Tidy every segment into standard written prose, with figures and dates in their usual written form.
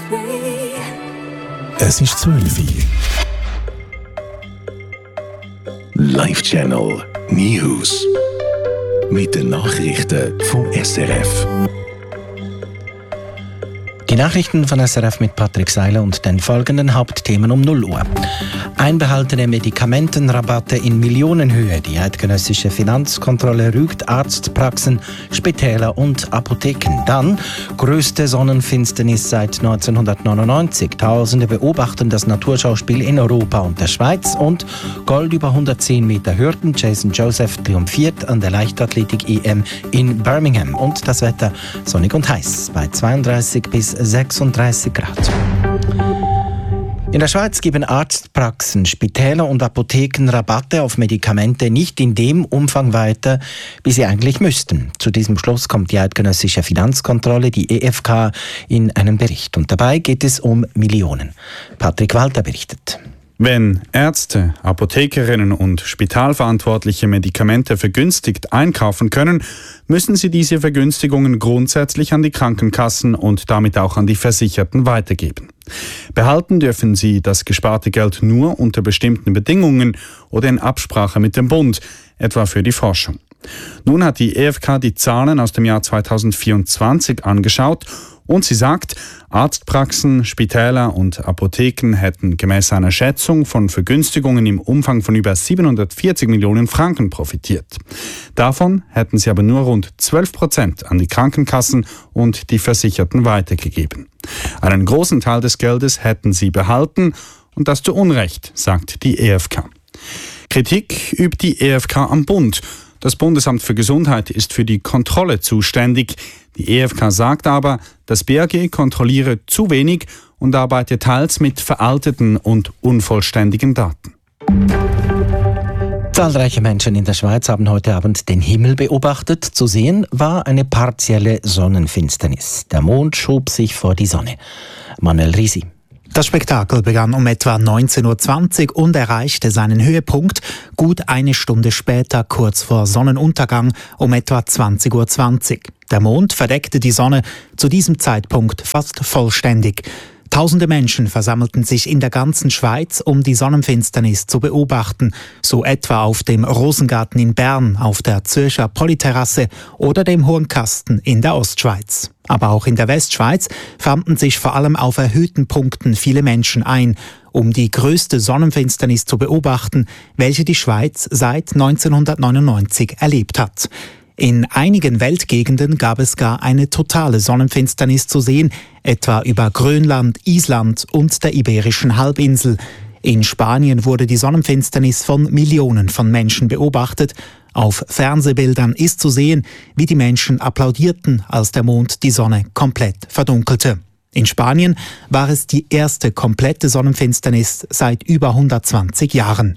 Es ist 12 Uhr. Live Channel News. Mit den Nachrichten vom SRF. Die Nachrichten von SRF mit Patrick Seiler und den folgenden Hauptthemen um 0 Uhr. Einbehaltene Medikamentenrabatte in Millionenhöhe. Die eidgenössische Finanzkontrolle rügt Arztpraxen, Spitäler und Apotheken. Dann größte Sonnenfinsternis seit 1999. Tausende beobachten das Naturschauspiel in Europa und der Schweiz. Und Gold über 110 Meter Hürden. Jason Joseph triumphiert an der Leichtathletik-EM in Birmingham. Und das Wetter sonnig und heiß bei 32 bis 36 Grad. In der Schweiz geben Arztpraxen, Spitäler und Apotheken Rabatte auf Medikamente nicht in dem Umfang weiter, wie sie eigentlich müssten. Zu diesem Schluss kommt die eidgenössische Finanzkontrolle, die EFK, in einem Bericht. Und dabei geht es um Millionen. Patrick Walter berichtet. Wenn Ärzte, Apothekerinnen und Spitalverantwortliche Medikamente vergünstigt einkaufen können, müssen sie diese Vergünstigungen grundsätzlich an die Krankenkassen und damit auch an die Versicherten weitergeben. Behalten dürfen sie das gesparte Geld nur unter bestimmten Bedingungen oder in Absprache mit dem Bund, etwa für die Forschung. Nun hat die EFK die Zahlen aus dem Jahr 2024 angeschaut und sie sagt, Arztpraxen, Spitäler und Apotheken hätten gemäß einer Schätzung von Vergünstigungen im Umfang von über 740 Millionen Franken profitiert. Davon hätten sie aber nur rund 12% an die Krankenkassen und die Versicherten weitergegeben. Einen großen Teil des Geldes hätten sie behalten und das zu Unrecht, sagt die EFK. Kritik übt die EFK am Bund. Das Bundesamt für Gesundheit ist für die Kontrolle zuständig. Die EFK sagt aber, das BAG kontrolliere zu wenig und arbeite teils mit veralteten und unvollständigen Daten. Zahlreiche Menschen in der Schweiz haben heute Abend den Himmel beobachtet. Zu sehen war eine partielle Sonnenfinsternis. Der Mond schob sich vor die Sonne. Manuel Risi. Das Spektakel begann um etwa 19.20 Uhr und erreichte seinen Höhepunkt gut eine Stunde später, kurz vor Sonnenuntergang, um etwa 20.20 Uhr. Der Mond verdeckte die Sonne zu diesem Zeitpunkt fast vollständig. Tausende Menschen versammelten sich in der ganzen Schweiz, um die Sonnenfinsternis zu beobachten, so etwa auf dem Rosengarten in Bern, auf der Zürcher Polyterrasse oder dem Hohen Kasten in der Ostschweiz. Aber auch in der Westschweiz fanden sich vor allem auf erhöhten Punkten viele Menschen ein, um die größte Sonnenfinsternis zu beobachten, welche die Schweiz seit 1999 erlebt hat. In einigen Weltgegenden gab es gar eine totale Sonnenfinsternis zu sehen, etwa über Grönland, Island und der Iberischen Halbinsel. In Spanien wurde die Sonnenfinsternis von Millionen von Menschen beobachtet. Auf Fernsehbildern ist zu sehen, wie die Menschen applaudierten, als der Mond die Sonne komplett verdunkelte. In Spanien war es die erste komplette Sonnenfinsternis seit über 120 Jahren.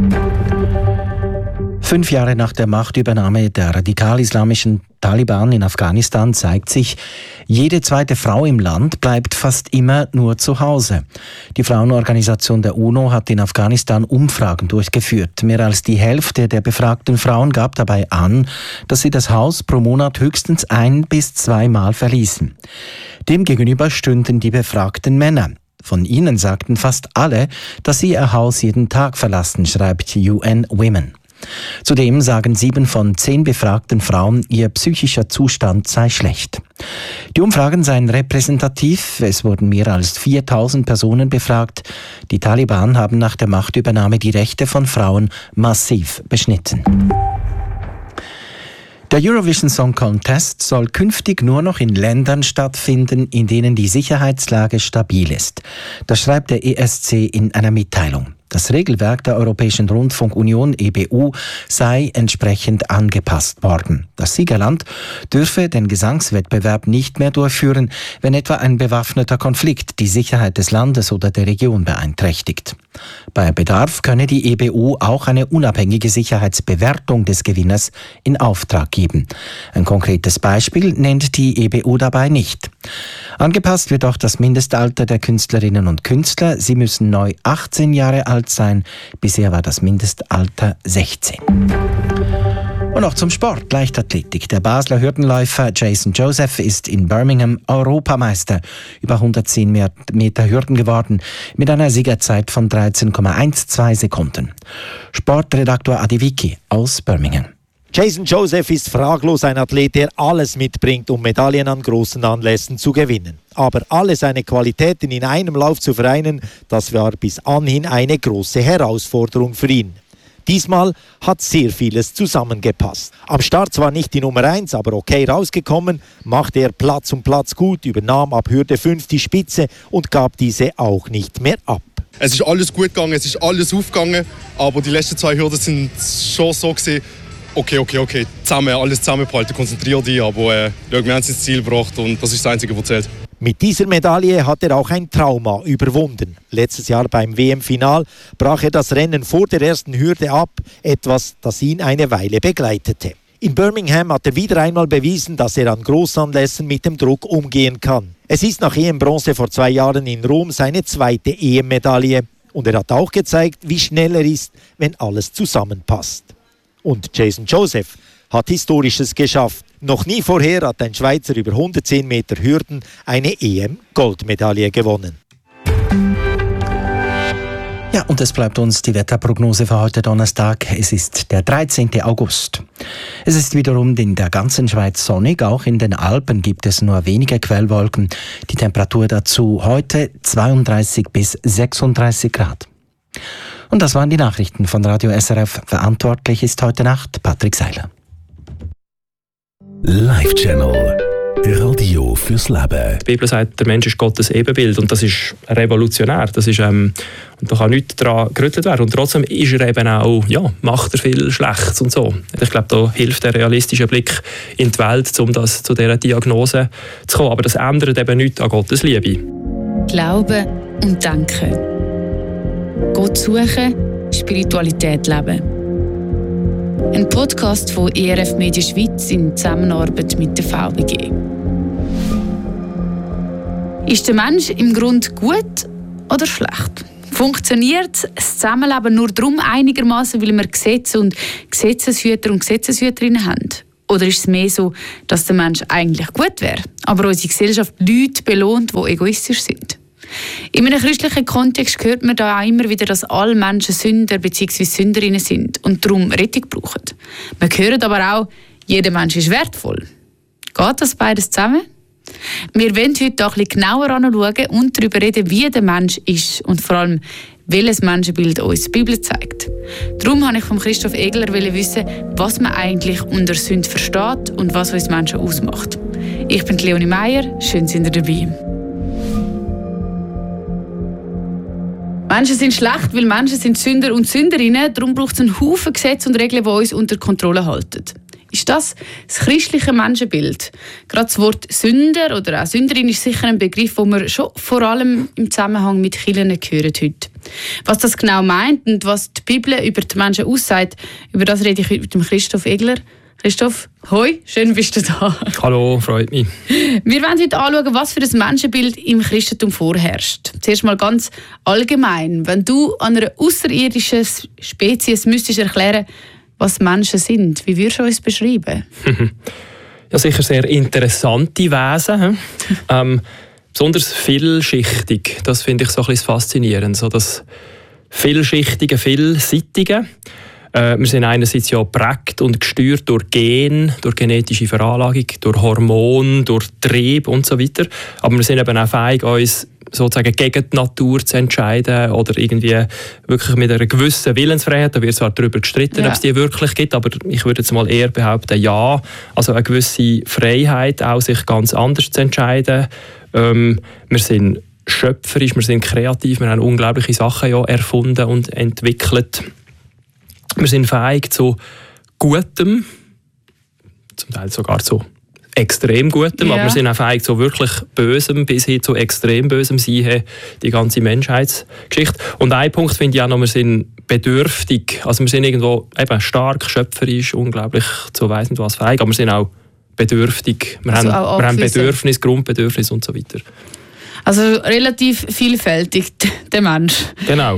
5 Jahre nach der Machtübernahme der radikal-islamischen Taliban in Afghanistan zeigt sich, jede zweite Frau im Land bleibt fast immer nur zu Hause. Die Frauenorganisation der UNO hat in Afghanistan Umfragen durchgeführt. Mehr als die Hälfte der befragten Frauen gab dabei an, dass sie das Haus pro Monat höchstens 1 bis 2 Mal verließen. Demgegenüber stünden die befragten Männer. Von ihnen sagten fast alle, dass sie ihr Haus jeden Tag verlassen, schreibt UN Women. Zudem sagen 7 von 10 befragten Frauen, ihr psychischer Zustand sei schlecht. Die Umfragen seien repräsentativ. Es wurden mehr als 4000 Personen befragt. Die Taliban haben nach der Machtübernahme die Rechte von Frauen massiv beschnitten. Der Eurovision Song Contest soll künftig nur noch in Ländern stattfinden, in denen die Sicherheitslage stabil ist. Das schreibt der ESC in einer Mitteilung. Das Regelwerk der Europäischen Rundfunkunion EBU sei entsprechend angepasst worden. Das Siegerland dürfe den Gesangswettbewerb nicht mehr durchführen, wenn etwa ein bewaffneter Konflikt die Sicherheit des Landes oder der Region beeinträchtigt. Bei Bedarf könne die EBU auch eine unabhängige Sicherheitsbewertung des Gewinners in Auftrag geben. Ein konkretes Beispiel nennt die EBU dabei nicht. Angepasst wird auch das Mindestalter der Künstlerinnen und Künstler. Sie müssen neu 18 Jahre alt sein. Bisher war das Mindestalter 16. Und noch zum Sport, Leichtathletik. Der Basler Hürdenläufer Jason Joseph ist in Birmingham Europameister. Über 110 Meter Hürden geworden, mit einer Siegerzeit von 13,12 Sekunden. Sportredaktor Adi Vicky aus Birmingham. Jason Joseph ist fraglos ein Athlet, der alles mitbringt, um Medaillen an großen Anlässen zu gewinnen. Aber alle seine Qualitäten in einem Lauf zu vereinen, das war bis anhin eine große Herausforderung für ihn. Diesmal hat sehr vieles zusammengepasst. Am Start zwar nicht die Nummer 1, aber okay rausgekommen, machte er Platz um Platz gut, übernahm ab Hürde 5 die Spitze und gab diese auch nicht mehr ab. Es ist alles gut gegangen, es ist alles aufgegangen, aber die letzten 2 Hürden sind schon so gewesen, okay, alles zusammenbehalten, konzentrier dich, aber wir haben es ins Ziel gebracht und das ist das Einzige, was zählt. Mit dieser Medaille hat er auch ein Trauma überwunden. Letztes Jahr beim WM-Final brach er das Rennen vor der ersten Hürde ab, etwas, das ihn eine Weile begleitete. In Birmingham hat er wieder einmal bewiesen, dass er an Großanlässen mit dem Druck umgehen kann. Es ist nach EM-Bronze vor 2 Jahren in Rom seine 2. EM-Medaille. Und er hat auch gezeigt, wie schnell er ist, wenn alles zusammenpasst. Und Jason Joseph hat Historisches geschafft. Noch nie vorher hat ein Schweizer über 110 Meter Hürden eine EM-Goldmedaille gewonnen. Ja, und es bleibt uns die Wetterprognose für heute Donnerstag. Es ist der 13. August. Es ist wiederum in der ganzen Schweiz sonnig. Auch in den Alpen gibt es nur wenige Quellwolken. Die Temperatur dazu heute 32 bis 36 Grad. Und das waren die Nachrichten von Radio SRF. Verantwortlich ist heute Nacht Patrick Seiler. Live Channel. Radio fürs Leben. Die Bibel sagt, der Mensch ist Gottes Ebenbild und das ist revolutionär. Das ist, und da kann nichts daran gerüttelt werden. Und trotzdem ist er eben auch, macht er viel Schlechtes und so. Ich glaube, da hilft der realistische Blick in die Welt, um zu dieser Diagnose zu kommen. Aber das ändert eben nichts an Gottes Liebe. Glauben und denken. Gott suchen, Spiritualität leben. Ein Podcast von ERF Media Schweiz in Zusammenarbeit mit der VBG. Ist der Mensch im Grunde gut oder schlecht? Funktioniert das Zusammenleben nur darum einigermaßen, weil wir Gesetze und Gesetzeshüter und Gesetzeshüterinnen haben? Oder ist es mehr so, dass der Mensch eigentlich gut wäre, aber unsere Gesellschaft Leute belohnt, die egoistisch sind? In einem christlichen Kontext hört man da auch immer wieder, dass alle Menschen Sünder bzw. Sünderinnen sind und darum Rettung brauchen. Man hört aber auch, jeder Mensch ist wertvoll. Geht das beides zusammen? Wir wollen heute auch ein bisschen genauer anschauen und darüber reden, wie der Mensch ist und vor allem, welches Menschenbild uns die Bibel zeigt. Darum wollte ich von Christoph Egler wissen, was man eigentlich unter Sünde versteht und was uns Menschen ausmacht. Ich bin Leonie Meier, schön sind ihr dabei. Menschen sind schlecht, weil Menschen sind Sünder und Sünderinnen. Darum braucht es einen Haufen Gesetze und Regeln, die uns unter Kontrolle halten. Ist das christliche Menschenbild? Gerade das Wort Sünder oder auch Sünderin ist sicher ein Begriff, den wir schon vor allem im Zusammenhang mit Kirchen hören heute. Was das genau meint und was die Bibel über die Menschen aussagt, über das rede ich heute mit dem Christoph Egler. Christoph, hoi, schön bist du da. Hallo, freut mich. Wir wollen heute anschauen, was für ein Menschenbild im Christentum vorherrscht. Zuerst mal ganz allgemein. Wenn du an einer außerirdischen Spezies müsstest erklären, was Menschen sind, wie würdest du uns beschreiben? Ja, sicher sehr interessante Wesen. Besonders vielschichtig. Das finde ich so ein bisschen faszinierend. So das vielschichtige, vielseitige. Wir sind einerseits ja geprägt und gesteuert durch Gen, durch genetische Veranlagung, durch Hormone, durch Trieb und so weiter. Aber wir sind eben auch fähig, uns sozusagen gegen die Natur zu entscheiden oder irgendwie wirklich mit einer gewissen Willensfreiheit. Da wird zwar darüber gestritten, ob es die wirklich gibt, aber ich würde jetzt mal eher behaupten, ja. Also eine gewisse Freiheit, auch sich ganz anders zu entscheiden. Wir sind schöpferisch, wir sind kreativ, wir haben unglaubliche Sachen ja erfunden und entwickelt. Wir sind fähig zu Gutem, zum Teil sogar zu extrem Gutem, aber wir sind auch fähig zu wirklich Bösem bis hin zu extrem Bösem, siehe die ganze Menschheitsgeschichte. Und ein Punkt finde ich auch noch, wir sind bedürftig, also wir sind irgendwo eben stark, schöpferisch, unglaublich zu weiss nicht was fähig, aber wir sind auch bedürftig. Wir haben Bedürfnis, Grundbedürfnis und so weiter. Also relativ vielfältig, der Mensch. Genau.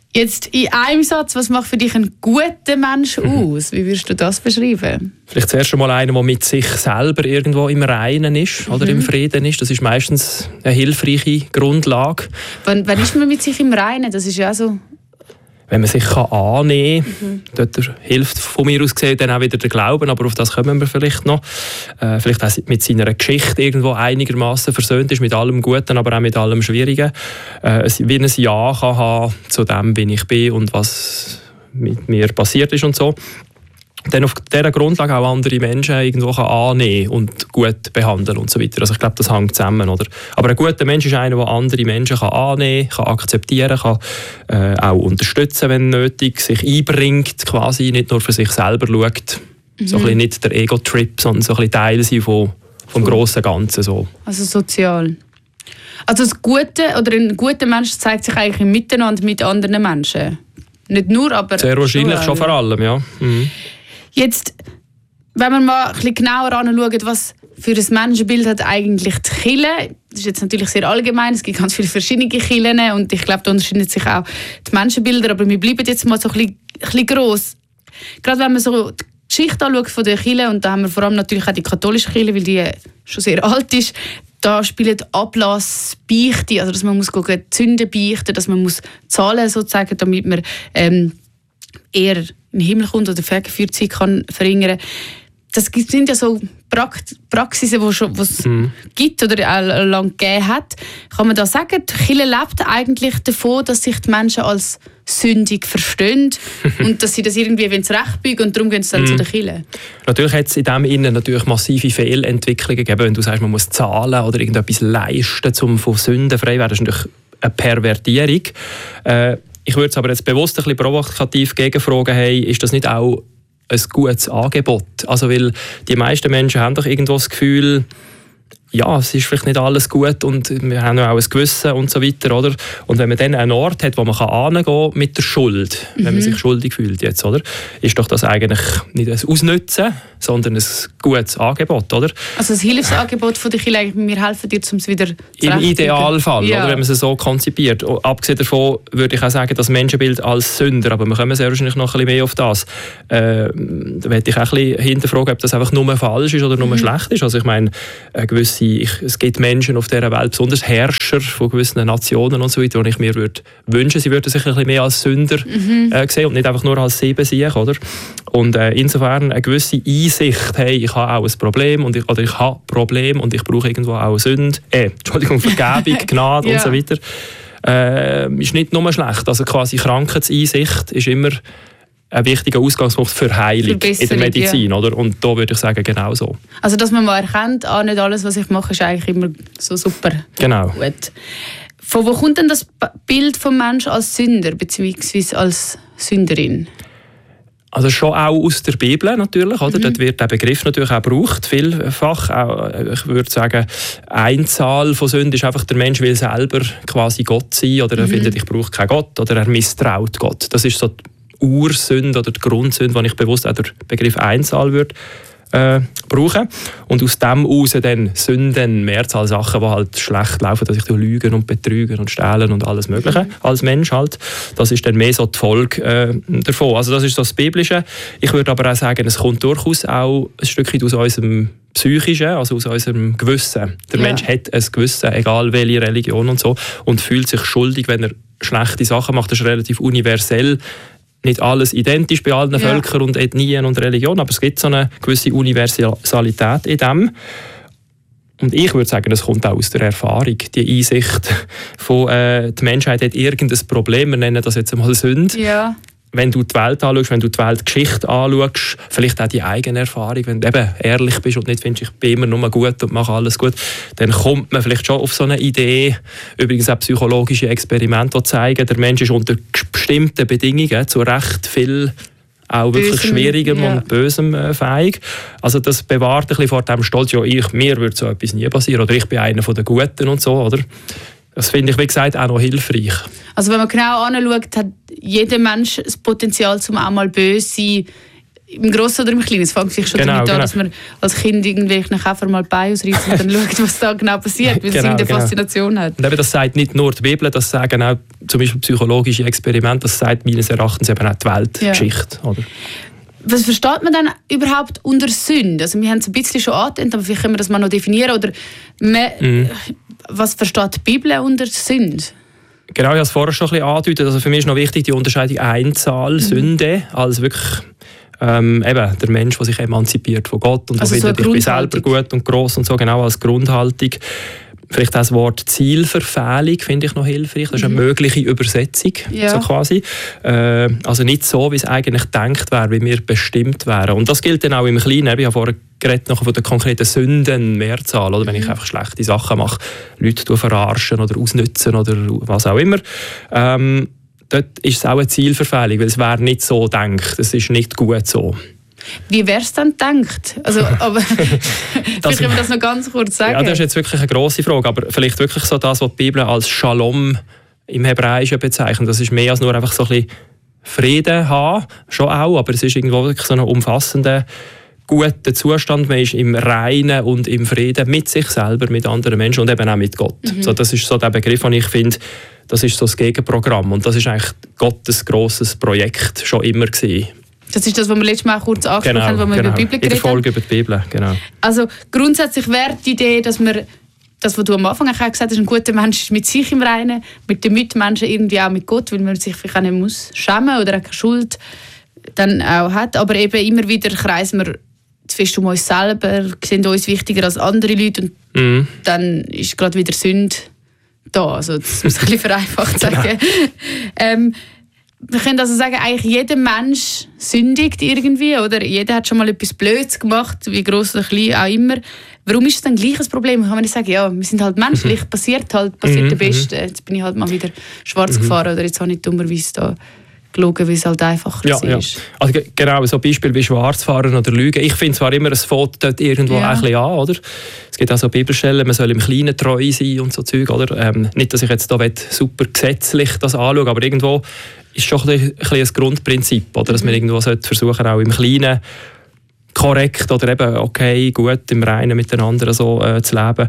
Jetzt in einem Satz, was macht für dich einen guten Mensch aus? Wie würdest du das beschreiben? Vielleicht zuerst einmal einer, der mit sich selber irgendwo im Reinen ist oder im Frieden ist. Das ist meistens eine hilfreiche Grundlage. Wann ist man mit sich im Reinen? Das ist ja so... Wenn man sich annehmen kann, dort hilft von mir aus gesehen dann auch wieder der Glauben, aber auf das kommen wir vielleicht noch. Vielleicht auch mit seiner Geschichte irgendwo einigermaßen versöhnt ist, mit allem Guten, aber auch mit allem Schwierigen. Wie ein Ja kann haben zu dem, wie ich bin und was mit mir passiert ist und so. Dann auf dieser Grundlage auch andere Menschen irgendwo annehmen und gut behandeln und so weiter. Also ich glaube, das hängt zusammen. Oder? Aber ein guter Mensch ist einer, der andere Menschen annehmen kann, akzeptieren kann, auch unterstützen, wenn nötig, sich einbringt, quasi nicht nur für sich selber schaut. So ein bisschen nicht der Ego-Trip, sondern so ein bisschen Teil sein vom grossen Ganzen. So. Also sozial. Also ein guter Mensch zeigt sich eigentlich im Miteinander mit anderen Menschen. Nicht nur, aber... Sehr wahrscheinlich schon vor allem, ja. Mhm. Jetzt, wenn wir mal ein bisschen genauer anschauen, was für ein Menschenbild hat eigentlich die Kirche. Das ist jetzt natürlich sehr allgemein, es gibt ganz viele verschiedene Kirchen und ich glaube, da unterscheiden sich auch die Menschenbilder, aber wir bleiben jetzt mal so ein bisschen gross. Gerade wenn man so die Geschichte anschaut von der Kirche, und da haben wir vor allem natürlich auch die katholische Kirche, weil die schon sehr alt ist, da spielen Ablass, Beichte, also dass man muss die Sünden beichten, dass man muss zahlen sozusagen, damit man eher in den Himmel kommt oder die Fegefeuerzeit kann verringern. Das sind ja so Praxisen, die es gibt oder auch lange gegeben hat. Kann man da sagen, die Kirche lebt eigentlich davon, dass sich die Menschen als sündig verstehen und dass sie das irgendwie zurecht biegen und darum gehen sie dann zu der Kirche? Natürlich hat es in dem Innen natürlich massive Fehlentwicklungen gegeben. Wenn du sagst, man muss zahlen oder irgendetwas leisten, um von Sünden frei zu werden, das ist natürlich eine Pervertierung. Ich würde es aber jetzt bewusst ein bisschen provokativ gegenfragen, hey, ist das nicht auch ein gutes Angebot? Also, weil die meisten Menschen haben doch irgendwo das Gefühl, ja, es ist vielleicht nicht alles gut und wir haben auch ein Gewissen und so weiter, oder? Und wenn man dann einen Ort hat, wo man hingehen kann mit der Schuld, wenn man sich schuldig fühlt jetzt, oder? Ist doch das eigentlich nicht ein Ausnutzen, sondern ein gutes Angebot, oder? Also das Hilfsangebot von der Kirche, wir helfen dir, um es wieder zu im Idealfall, ja. Oder? Wenn man es so konzipiert. Abgesehen davon würde ich auch sagen, das Menschenbild als Sünder, aber wir kommen sehr wahrscheinlich noch ein bisschen mehr auf das. Da möchte ich auch ein bisschen hinterfragen, ob das einfach nur falsch ist oder nur schlecht ist. Also ich meine, es gibt Menschen auf dieser Welt, besonders Herrscher von gewissen Nationen und so weiter, wo ich mir wünschen, sie würden sich ein bisschen mehr als Sünder sehen und nicht einfach nur als Siebensieg, oder? Und insofern eine gewisse Einsicht, hey, ich habe auch ein Problem ich habe Problem und ich brauche irgendwo auch Vergebung, Gnade und so weiter, ist nicht nur schlecht. Also quasi Krankheitseinsicht ist immer ein wichtiger Ausgangspunkt für Heilung in der Medizin, ja. Oder? Und da würde ich sagen, genau so. Also, dass man mal erkennt, nicht alles, was ich mache, ist eigentlich immer so super genau. Gut. Von wo kommt denn das Bild vom Menschen als Sünder bzw. als Sünderin? Also schon auch aus der Bibel natürlich, oder? Dort wird der Begriff natürlich auch gebraucht, vielfach. Auch, ich würde sagen, Einzahl von Sünden ist einfach, der Mensch will selber quasi Gott sein, oder er findet, ich brauche keinen Gott, oder er misstraut Gott. Das ist so die Ursünde oder die Grundsünde, die ich bewusst auch den Begriff Einzahl würde brauchen. Und aus dem heraus dann Sünden, Mehrzahl Sachen, die halt schlecht laufen, dass ich lügen und betrügen und stehlen und alles Mögliche als Mensch halt. Das ist dann mehr so die Folge davon. Also das ist so das Biblische. Ich würde aber auch sagen, es kommt durchaus auch ein Stückchen aus unserem Psychischen, also aus unserem Gewissen. Der Mensch hat ein Gewissen, egal welche Religion und so, und fühlt sich schuldig, wenn er schlechte Sachen macht. Das ist relativ universell. Nicht alles identisch bei allen Völkern und Ethnien und Religionen, aber es gibt so eine gewisse Universalität in dem. Und ich würde sagen, es kommt auch aus der Erfahrung, die Einsicht von die Menschheit hat irgendein Problem, wir nennen das jetzt einmal Sünde. Ja. Wenn du die Welt anschaust, wenn du die Weltgeschichte anschaust, vielleicht auch die eigene Erfahrung, wenn du eben ehrlich bist und nicht findest, ich bin immer nur gut und mache alles gut, dann kommt man vielleicht schon auf so eine Idee, übrigens auch psychologische Experimente, die zeigen, der Mensch ist unter bestimmten Bedingungen zu recht viel auch wirklich Schwierigem und Bösem fähig. Also das bewahrt ein bisschen vor dem Stolz, ja, mir würde so etwas nie passieren oder ich bin einer von den Guten und so, oder? Das finde ich, wie gesagt, auch noch hilfreich. Also wenn man genau anschaut, hat jeder Mensch das Potenzial, zum auch mal böse sein, im Grossen oder im Kleinen. Es fängt vielleicht schon damit an, dass man als Kind irgendwelchen Käfer mal Bein ausreißt und dann schaut, was da genau passiert, weil es irgendeine Faszination hat. Und eben, das sagt nicht nur die Bibel, das sagen auch zum Beispiel psychologische Experimente, das sagt meines Erachtens eben auch die Weltgeschichte. Ja. Oder? Was versteht man dann überhaupt unter Sünde? Also wir haben es ein bisschen schon angetönt, aber vielleicht können wir das mal noch definieren. Oder was versteht die Bibel unter Sünde? Genau, ich habe es vorher schon ein bisschen angedeutet. Also für mich ist noch wichtig die Unterscheidung Einzahl, Sünde, als wirklich eben der Mensch, der sich emanzipiert von Gott und also findet, ich bin selber gut und gross und so, genau als Grundhaltung. Vielleicht das Wort Zielverfehlung finde ich noch hilfreich. Das ist eine mögliche Übersetzung, so quasi. Also nicht so, wie es eigentlich gedacht wäre, wie wir bestimmt wären. Und das gilt dann auch im Kleinen. Ich habe vorher geredet von der konkreten Sündenmehrzahl, oder wenn ich einfach schlechte Sachen mache, Leute verarschen oder ausnützen oder was auch immer. Dort ist es auch eine Zielverfehlung, weil es wäre nicht so gedacht. Es ist nicht gut so. Wie wäre es dann gedacht? Also, aber vielleicht können wir das noch ganz kurz sagen. Ja, das ist jetzt wirklich eine grosse Frage, aber vielleicht wirklich so das, was die Bibel als Shalom im Hebräischen bezeichnet. Das ist mehr als nur einfach so ein bisschen Frieden haben, schon auch, aber es ist irgendwo wirklich so ein umfassender, guter Zustand. Man ist im Reinen und im Frieden mit sich selber, mit anderen Menschen und eben auch mit Gott. So, das ist so der Begriff, den ich finde, das ist so das Gegenprogramm und das ist eigentlich Gottes grosses Projekt schon immer gewesen. Das ist das, was wir letztes Mal kurz angesprochen haben, als wir über die Bibel geredet haben. In der Folge über die Bibel, genau. Also grundsätzlich wäre die Idee, dass man, das, was du am Anfang auch gesagt hast, ein guter Mensch ist mit sich im Reinen, mit den Mitmenschen irgendwie auch mit Gott, weil man sich vielleicht auch nicht muss schämen oder auch keine Schuld dann auch hat. Aber eben immer wieder kreisen wir zu fest um uns selber, sehen uns wichtiger als andere Leute und dann ist gerade wieder Sünde da. Also das muss ich ein bisschen vereinfacht sagen. Wir können also sagen, eigentlich jeder Mensch sündigt irgendwie, oder? Jeder hat schon mal etwas Blödes gemacht, wie gross oder klein auch immer. Warum ist es dann gleich ein Problem? Kann man nicht sagen, ja, wir sind halt menschlich, passiert der Beste. Jetzt bin ich halt mal wieder schwarz gefahren oder jetzt habe ich dummerweise da gelogen, weil es halt einfacher ist. Also genau, so Beispiel wie Schwarzfahren oder Lügen. Ich finde zwar immer, es fängt dort irgendwo ein bisschen an, oder? Es gibt auch so Bibelstellen, man soll im Kleinen treu sein und so Zeug, oder? Nicht, dass ich jetzt da super gesetzlich das anschaue, aber irgendwo ist schon ein bisschen ein Grundprinzip, oder? Dass man irgendwo versuchen auch im Kleinen korrekt oder eben okay, gut im Reinen miteinander so zu leben.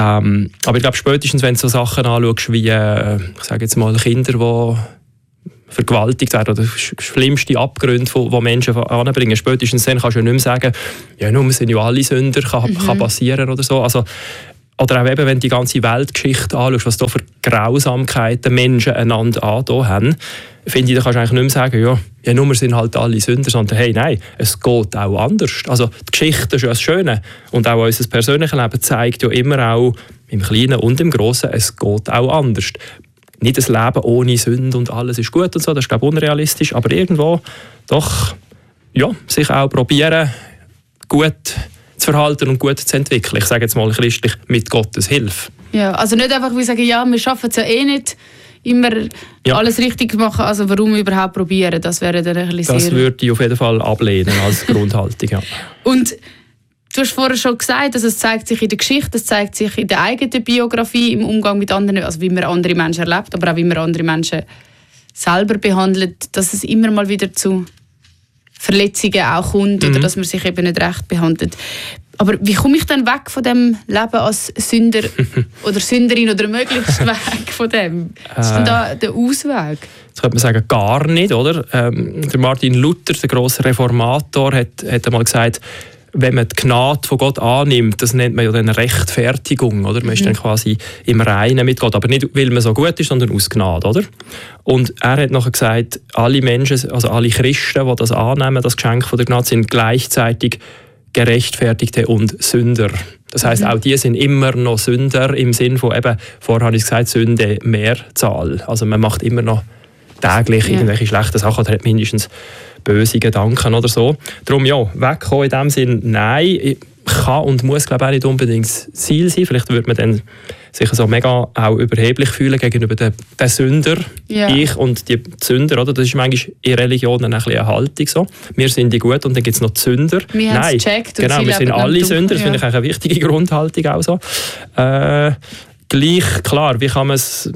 Aber ich glaube, spätestens, wenn du so Sachen anschaust, wie ich sage jetzt mal Kinder, die vergewaltigt werden oder schlimmste Abgründe, die Menschen anbringen. Spätestens dann kannst du ja nicht mehr sagen, ja, nur sind ja alle Sünder, kann passieren oder so. Also, oder auch eben, wenn du die ganze Weltgeschichte anschaust, was da für Grausamkeiten Menschen einander angetan haben, finde ich, da kannst du eigentlich nicht mehr sagen, ja, nur sind halt alle Sünder, sondern hey, nein, es geht auch anders. Also die Geschichte ist ja das Schöne und auch unser persönliches Leben zeigt ja immer auch im Kleinen und im Grossen, es geht auch anders. Nicht ein Leben ohne Sünde und alles ist gut und so, das ist, glaube ich, unrealistisch, aber irgendwo doch, ja, sich auch probieren, gut zu verhalten und gut zu entwickeln. Ich sage jetzt mal christlich, mit Gottes Hilfe. Ja, also nicht einfach wie sagen, ja, wir schaffen es ja eh nicht, immer alles richtig machen, also warum überhaupt probieren? Das wäre dann ein bisschen Das würde ich auf jeden Fall ablehnen als Grundhaltung, ja. Und du hast vorher schon gesagt, dass es zeigt sich in der Geschichte, es zeigt sich in der eigenen Biografie, im Umgang mit anderen, also wie man andere Menschen erlebt, aber auch wie man andere Menschen selber behandelt, dass es immer mal wieder zu Verletzungen auch kommt oder dass man sich eben nicht recht behandelt. Aber wie komme ich dann weg von dem Leben als Sünder oder Sünderin oder möglichst weg von dem? Was ist denn da der Ausweg? Das könnte man sagen, gar nicht, oder? Der Martin Luther, der grosse Reformator, hat einmal gesagt, wenn man die Gnade von Gott annimmt, das nennt man ja dann Rechtfertigung, oder? Man ist dann quasi im Reinen mit Gott, aber nicht, weil man so gut ist, sondern aus Gnade, oder? Und er hat nachher gesagt, alle Menschen, also alle Christen, die das annehmen, das Geschenk von der Gnade, sind gleichzeitig Gerechtfertigte und Sünder. Das heisst, auch die sind immer noch Sünder im Sinn von, eben, vorher habe ich gesagt, Sünde Mehrzahl. Also man macht immer noch täglich irgendwelche schlechten Sachen oder hat mindestens böse Gedanken oder so. Darum ja, wegkommen in dem Sinn, nein, kann und muss glaube ich auch nicht unbedingt das Ziel sein. Vielleicht würde man dann sich so mega auch überheblich fühlen gegenüber den Sünder. Ja. Ich und die Sünder, oder? Das ist manchmal in Religionen ein bisschen eine Haltung so. Wir sind die gut und dann gibt es noch die Sünder. Wir haben es gecheckt. Genau, wir sind alle Sünder. Das finde ich eine wichtige Grundhaltung auch so. Gleich, klar, wie kann man es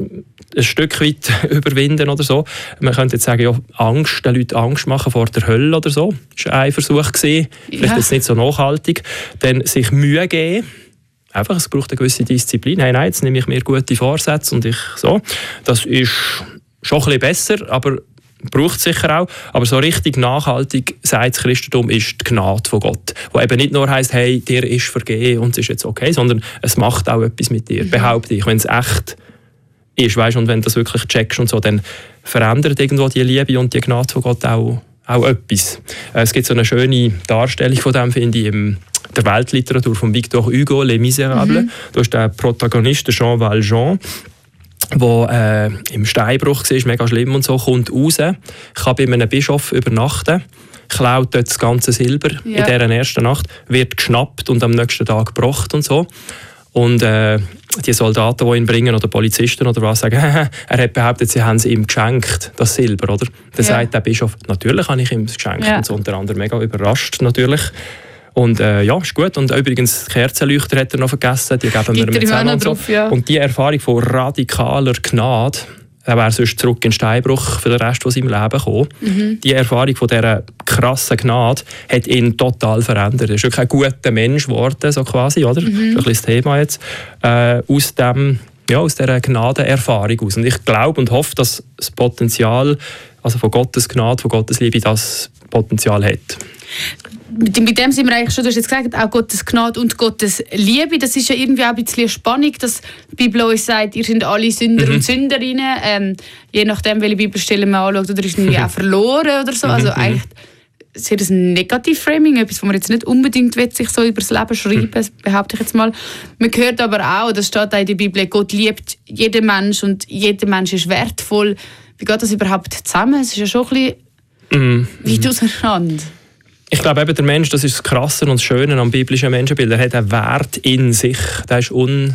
ein Stück weit überwinden oder so. Man könnte jetzt sagen, ja, Angst, den Leuten Angst machen vor der Hölle oder so. Das war ein Versuch gewesen. Vielleicht jetzt nicht so nachhaltig. Dann sich Mühe geben. Einfach, es braucht eine gewisse Disziplin. Hey, nein, jetzt nehme ich mir gute Vorsätze und ich so. Das ist schon ein bisschen besser, aber braucht es sicher auch. Aber so richtig nachhaltig, sagt das Christentum, ist die Gnade von Gott. Wo eben nicht nur heisst, hey, dir ist vergeben und es ist jetzt okay, sondern es macht auch etwas mit dir, behaupte ich. Wenn es echt ist, weißt, und wenn du das wirklich checkst und so, dann verändert irgendwo die Liebe und die Gnade von Gott auch etwas. Es gibt so eine schöne Darstellung von dem, finde ich, in der Weltliteratur von Victor Hugo, Les Misérables. Da ist der Protagonist, der Jean Valjean, der im Steinbruch war, mega schlimm und so, kommt raus, kann bei einem Bischof übernachten, klaut dort das ganze Silber in dieser ersten Nacht, wird geschnappt und am nächsten Tag gebracht und so. Und die Soldaten, die ihn bringen, oder Polizisten oder was, sagen, er hat behauptet, sie haben es ihm geschenkt, das Silber, oder? Dann sagt der Bischof, natürlich habe ich ihm das geschenkt. Und so unter anderem mega überrascht, natürlich. Und ist gut. Und übrigens, Kerzenleuchter hat er noch vergessen, die geben wir ihm zusammen und so. Und die Erfahrung von radikaler Gnade, er wäre sonst zurück in den Steinbruch für den Rest von seinem Leben gekommen. Die Erfahrung von dieser krassen Gnade hat ihn total verändert. Er ist wirklich ein guter Mensch geworden, so quasi, oder? Das ist ein bisschen das Thema jetzt. Aus dieser Gnadenerfahrung aus. Und ich glaube und hoffe, dass das Potenzial, also von Gottes Gnade, von Gottes Liebe, das Potenzial hat. Mit dem sind wir eigentlich schon, du hast jetzt gesagt, auch Gottes Gnade und Gottes Liebe. Das ist ja irgendwie auch ein bisschen spannend, dass die Bibel uns sagt, ihr seid alle Sünder und Sünderinnen. Je nachdem, welche Bibelstelle man anschaut, oder ist irgendwie auch verloren oder so. Also eigentlich sehr ein Negativ-Framing, etwas, wo man jetzt nicht unbedingt sich so über das Leben schreiben, behaupte ich jetzt mal. Man hört aber auch, das steht auch in der Bibel, Gott liebt jeden Mensch und jeder Mensch ist wertvoll. Wie geht das überhaupt zusammen? Es ist ja schon ein bisschen weit auseinander. Ich glaube, eben der Mensch, das ist das Krasse und das Schöne am biblischen Menschenbild. Er hat einen Wert in sich. Der ist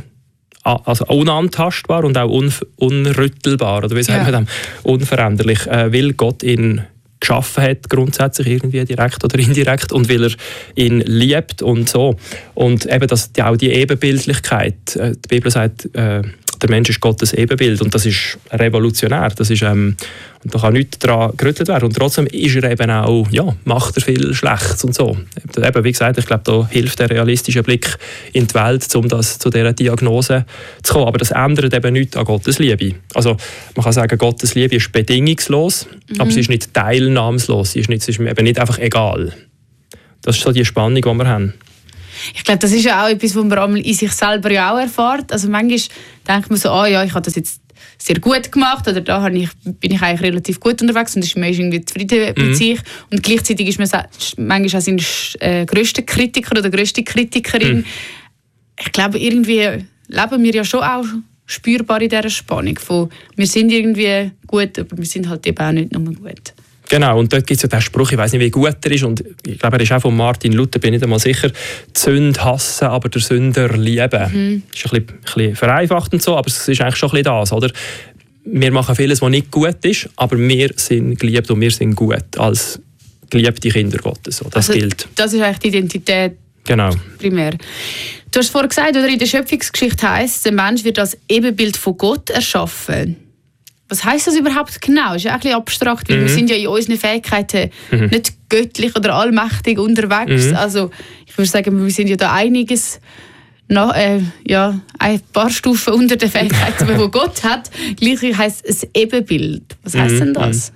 unantastbar und auch unrüttelbar. Oder wie sagt man das? Unveränderlich. Weil Gott ihn geschaffen hat, grundsätzlich irgendwie direkt oder indirekt, und weil er ihn liebt und so. Und eben auch die Ebenbildlichkeit. Die Bibel sagt, der Mensch ist Gottes Ebenbild, und das ist revolutionär. Das ist, und da kann nichts daran gerüttelt werden. Und trotzdem ist er eben auch, macht er viel Schlechtes und so. Eben, wie gesagt, ich glaube, da hilft der realistische Blick in die Welt, um zu dieser Diagnose zu kommen. Aber das ändert eben nichts an Gottes Liebe. Also man kann sagen, Gottes Liebe ist bedingungslos, aber sie ist nicht teilnahmslos. Sie ist eben nicht einfach egal. Das ist so die Spannung, die wir haben. Ich glaube, das ist ja auch etwas, was man in sich selber ja auch erfährt. Also manchmal denkt man so, ich habe das jetzt sehr gut gemacht, oder da bin ich eigentlich relativ gut unterwegs und ist man irgendwie zufrieden mit sich. Und gleichzeitig ist man manchmal auch sein grösster Kritiker oder grösste Kritikerin. Ich glaube, irgendwie leben wir ja schon auch spürbar in dieser Spannung von, wir sind irgendwie gut, aber wir sind halt eben auch nicht nur gut. Genau, und dort gibt es ja den Spruch, ich weiss nicht, wie gut er ist, und ich glaube, er ist auch von Martin Luther, bin ich nicht einmal sicher, die Sünde hassen, aber der Sünder lieben. Das ist ein bisschen vereinfacht und so, aber es ist eigentlich schon ein bisschen das, oder? Wir machen vieles, was nicht gut ist, aber wir sind geliebt und wir sind gut als geliebte Kinder Gottes. So, das gilt. Das ist eigentlich die Identität primär. Du hast vorhin gesagt, oder in der Schöpfungsgeschichte heisst, der Mensch wird als Ebenbild von Gott erschaffen. Was heisst das überhaupt genau? Das ist ja auch ein bisschen abstrakt, weil wir sind ja in unseren Fähigkeiten nicht göttlich oder allmächtig unterwegs. Also ich würde sagen, wir sind ja da einiges, ein paar Stufen unter den Fähigkeiten, die Gott hat. Gleichzeitig heisst es ein Ebenbild. Was heisst denn das?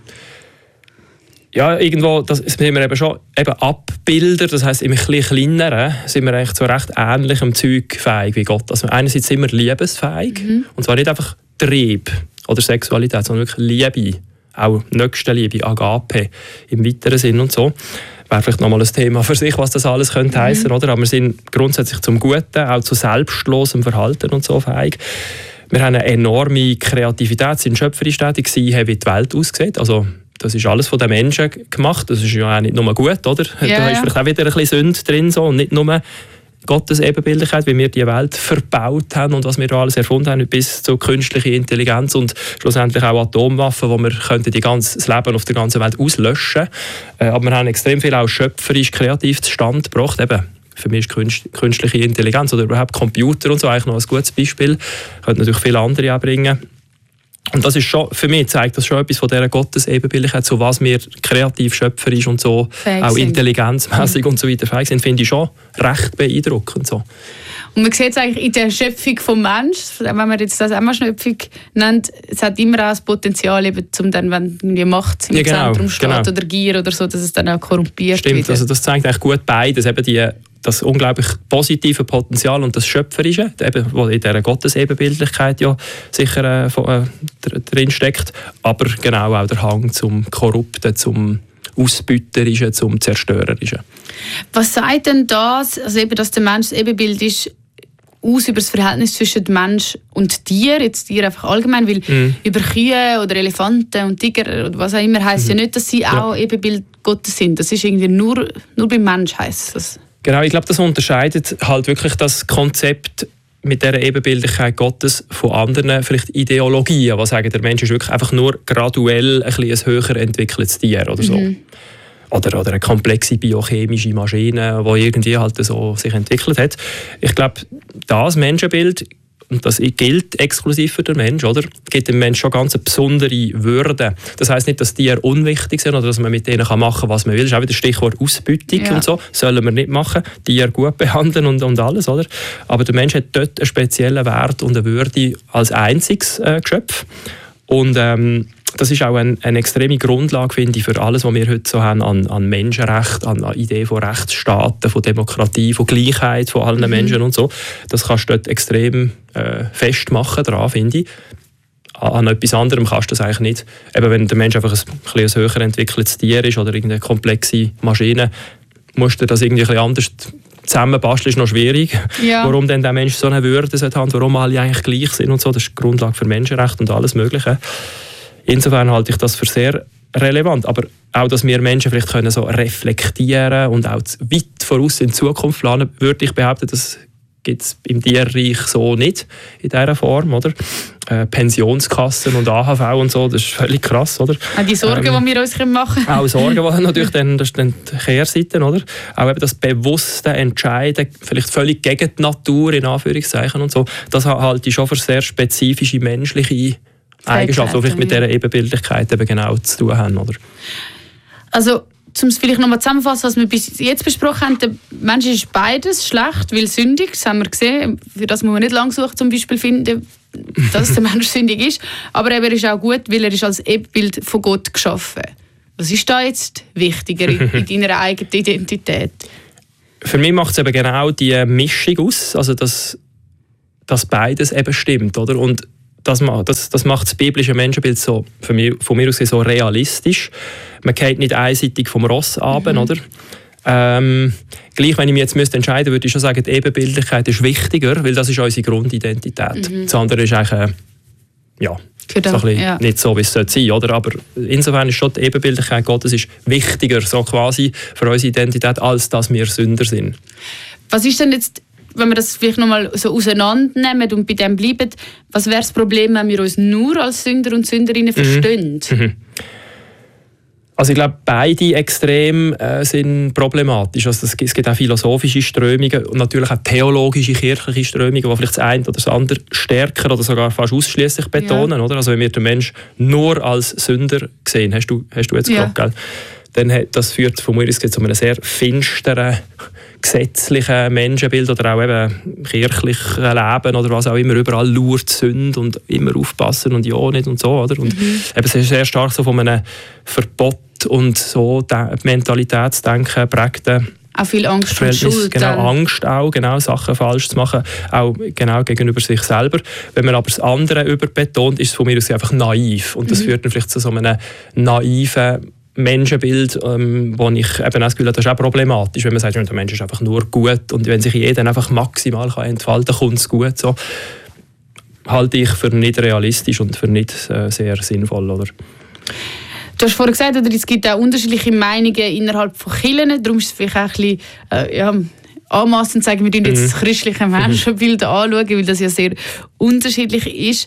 Ja, irgendwo das sind wir eben schon Abbilder, das heisst, im bisschen kleineren sind wir eigentlich zu recht ähnlichem Zeug fähig wie Gott. Also einerseits sind wir liebesfähig, und zwar nicht einfach Trieb oder Sexualität, sondern wirklich Liebe, auch Nächstenliebe, Agape im weiteren Sinn und so. Wäre vielleicht nochmal ein Thema für sich, was das alles könnte heissen, oder? Aber wir sind grundsätzlich zum Guten, auch zu selbstlosem Verhalten und so fähig. Wir haben eine enorme Kreativität, sind schöpferisch tätig gewesen, wie die Welt aussieht. Also das ist alles von den Menschen gemacht. Das ist ja auch nicht nur gut, oder? Yeah. Da ist vielleicht auch wieder ein bisschen Sünde drin, so, und nicht nur Gottes Ebenbildlichkeit, wie wir die Welt verbaut haben und was wir da alles erfunden haben, bis zur künstlichen Intelligenz und schlussendlich auch Atomwaffen, wo wir könnten das Leben auf der ganzen Welt auslöschen. Aber wir haben extrem viel auch schöpferisch, kreativ zustande gebracht. Eben, für mich ist künstliche Intelligenz oder überhaupt Computer und so eigentlich noch ein gutes Beispiel. Ich könnte natürlich viele andere auch bringen. Und das ist schon, für mich zeigt das schon etwas von dieser Gottesebenbildlichkeit, so was wir kreativ, schöpferisch und so, fähig auch intelligenzmäßig und so weiter fähig sind, finde ich schon recht beeindruckend. So. Und man sieht es eigentlich in der Schöpfung des Menschen, wenn man jetzt das einmal Schöpfung nennt, es hat immer auch das Potenzial, eben, um dann, wenn die Macht im Zentrum steht oder Gier oder so, dass es dann auch korrumpiert wird. Stimmt, also das zeigt eigentlich gut beides, eben das unglaublich positive Potenzial und das Schöpferische, eben, was in dieser Gottesebenbildlichkeit ja sicher drin steckt, aber genau auch der Hang zum Korrupten, zum Ausbeuterischen, zum Zerstörerischen. Was sagt denn das, also eben, dass der Mensch das Ebenbild ist, aus über das Verhältnis zwischen Mensch und Tier, jetzt Tier einfach allgemein, weil über Kühe oder Elefanten und Tiger oder was auch immer heisst ja nicht, dass sie auch Ebenbild Gottes sind. Das ist irgendwie nur beim Mensch heisst das. Genau, ich glaube, das unterscheidet halt wirklich das Konzept mit dieser Ebenbildlichkeit Gottes von anderen vielleicht Ideologien, die sagen, der Mensch ist wirklich einfach nur graduell ein höher entwickeltes Tier oder so. Oder eine komplexe biochemische Maschine, die irgendwie halt so sich entwickelt hat. Ich glaube, das Menschenbild, und das gilt exklusiv für den Menschen, oder, gibt dem Menschen schon ganz eine besondere Würde. Das heisst nicht, dass Tiere unwichtig sind oder dass man mit denen machen kann, was man will. Das ist auch wieder das Stichwort Ausbeutung und so. Sollen wir nicht machen. Tiere gut behandeln und alles, oder? Aber der Mensch hat dort einen speziellen Wert und eine Würde als einziges Geschöpf. Und das ist auch eine extreme Grundlage, finde ich, für alles, was wir heute so haben an Menschenrecht, an Ideen von Rechtsstaaten, von Demokratie, von Gleichheit von allen Menschen und so. Das kannst du dort extrem festmachen daran, finde ich. An etwas anderem kannst du das eigentlich nicht. Eben, wenn der Mensch einfach ein höher entwickeltes Tier ist oder irgendeine komplexe Maschine, musst du das irgendwie ein bisschen anders zusammenbasteln, ist noch schwierig. Ja. Warum denn der Mensch so eine Würde hat, warum alle eigentlich gleich sind und so. Das ist die Grundlage für Menschenrecht und alles Mögliche. Insofern halte ich das für sehr relevant. Aber auch, dass wir Menschen vielleicht können so reflektieren und auch weit voraus in die Zukunft planen, würde ich behaupten, das gibt es im Tierreich so nicht in dieser Form, oder? Pensionskassen und AHV und so, das ist völlig krass, oder? Auch die Sorgen, die wir uns machen können. Auch Sorgen, die natürlich dann, das ist dann die Kehrseite, oder? Auch eben das bewusste Entscheiden, vielleicht völlig gegen die Natur, in Anführungszeichen und so, das halte ich schon für sehr spezifische menschliche Eigenschaften, die vielleicht mit dieser Ebenbildlichkeit eben genau zu tun haben, oder? Also, um es vielleicht nochmal zusammenzufassen, was wir bis jetzt besprochen haben, der Mensch ist beides schlecht, weil sündig, das haben wir gesehen, für das muss man nicht lange suchen, zum Beispiel finden, dass der Mensch sündig ist, aber er ist auch gut, weil er ist als Ebenbild von Gott geschaffen. Was ist da jetzt wichtiger in deiner eigenen Identität? Für mich macht es eben genau die Mischung aus, also dass beides eben stimmt, oder? Und das macht das biblische Menschenbild so, von mir aus gesehen, so realistisch. Man geht nicht einseitig vom Ross runter, oder? Gleich, wenn ich mich jetzt entscheiden müsste, würde ich schon sagen, die Ebenbildlichkeit ist wichtiger, weil das ist unsere Grundidentität. Das andere ist eigentlich nicht so, wie es sein sollte, oder? Aber insofern ist schon die Ebenbildlichkeit Gottes ist wichtiger, so quasi für unsere Identität, als dass wir Sünder sind. Was ist denn jetzt, wenn wir das vielleicht nochmal so auseinandernehmen und bei dem bleiben, was wäre das Problem, wenn wir uns nur als Sünder und Sünderinnen verstehen? Also ich glaube, beide Extreme sind problematisch. Also es gibt auch philosophische Strömungen und natürlich auch theologische, kirchliche Strömungen, die vielleicht das eine oder das andere stärker oder sogar fast ausschließlich betonen. Oder? Also wenn wir den Menschen nur als Sünder sehen, hast du jetzt gesagt, gell? Dann das führt von mir aus zu einem sehr finsteren, gesetzlichen Menschenbild oder auch eben kirchlichen Leben oder was auch immer. Überall lauert Sünde und immer aufpassen und ja nicht und so. Oder? Und eben, es ist sehr stark so von einem Verbot und so Mentalitätsdenken prägten. Auch viel Angst und Schuld. Genau, Angst auch, genau, Sachen falsch zu machen, auch genau gegenüber sich selber. Wenn man aber das andere überbetont, ist es von mir aus einfach naiv. Und das führt dann vielleicht zu so einem naiven Menschenbild, wo ich eben das Gefühl habe, das ist auch problematisch, wenn man sagt, der Mensch ist einfach nur gut und wenn sich jeder einfach maximal entfalten kann, kommt es gut. So halte ich für nicht realistisch und für nicht sehr sinnvoll. Oder? Du hast vorhin gesagt, es gibt auch unterschiedliche Meinungen innerhalb von Kirchen, darum ist es vielleicht auch ein bisschen anmassend zu sagen, wir schauen jetzt das christliche Menschenbild anschauen, weil das ja sehr unterschiedlich ist.